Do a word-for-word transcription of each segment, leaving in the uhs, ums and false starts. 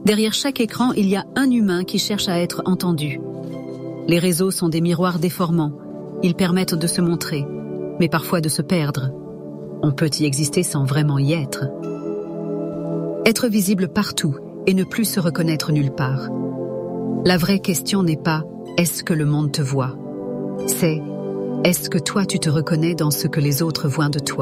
Derrière chaque écran, il y a un humain qui cherche à être entendu. Les réseaux sont des miroirs déformants. Ils permettent de se montrer, mais parfois de se perdre. On peut y exister sans vraiment y être. Être visible partout et ne plus se reconnaître nulle part. La vraie question n'est pas « est-ce que le monde te voit ?» C'est « est-ce que toi tu te reconnais dans ce que les autres voient de toi ?»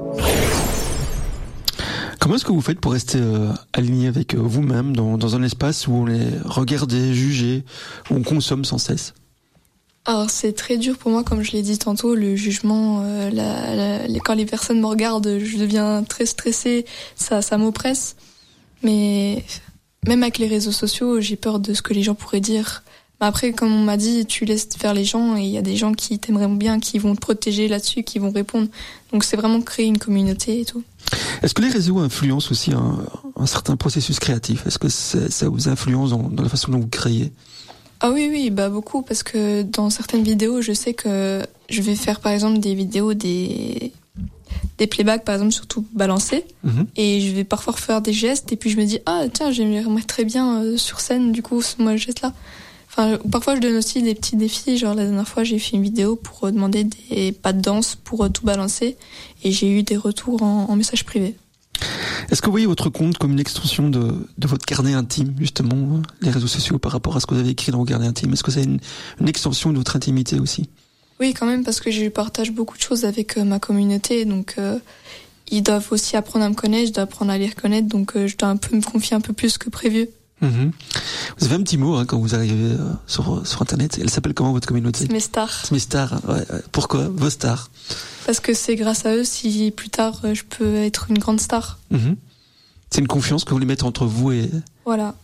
Comment est-ce que vous faites pour rester euh, aligné avec euh, vous-même dans, dans un espace où on est regardé, jugé, où on consomme sans cesse? Alors c'est très dur pour moi, comme je l'ai dit tantôt, le jugement, euh, la, la, les, quand les personnes me regardent, je deviens très stressée, ça, ça m'oppresse. Mais même avec les réseaux sociaux, j'ai peur de ce que les gens pourraient dire. Mais après, comme on m'a dit, tu laisses faire les gens et il y a des gens qui t'aimeraient bien, qui vont te protéger là-dessus, qui vont répondre. Donc c'est vraiment créer une communauté et tout. Est-ce que les réseaux influencent aussi un, un certain processus créatif? Est-ce que ça vous influence dans, dans la façon dont vous créez? Ah oui, oui, bah beaucoup, parce que dans certaines vidéos, je sais que je vais faire par exemple des vidéos, des, des playbacks par exemple, surtout balancés, mmh. et je vais parfois faire des gestes, et puis je me dis, ah tiens, j'aimerais très bien euh, sur scène, du coup, ce moi, geste-là. Enfin, parfois je donne aussi des petits défis, genre la dernière fois j'ai fait une vidéo pour euh, demander des pas de danse pour euh, tout balancer, et j'ai eu des retours en, en message privé. Est-ce que vous voyez votre compte comme une extension de, de votre carnet intime, justement, les réseaux sociaux par rapport à ce que vous avez écrit dans vos carnets intimes? Est-ce que c'est une, une extension de votre intimité aussi? Oui, quand même, parce que je partage beaucoup de choses avec euh, ma communauté, donc euh, ils doivent aussi apprendre à me connaître, je dois apprendre à les reconnaître, donc euh, je dois un peu me confier un peu plus que prévu. Mmh. Vous avez un petit mot hein, quand vous arrivez euh, sur, sur Internet. Elle s'appelle comment votre communauté? C'est mes stars. C'est mes stars, ouais, ouais. Pourquoi vos stars? Parce que c'est grâce à eux si plus tard je peux être une grande star. Mmh. C'est une confiance que vous les mettez entre vous et... Voilà.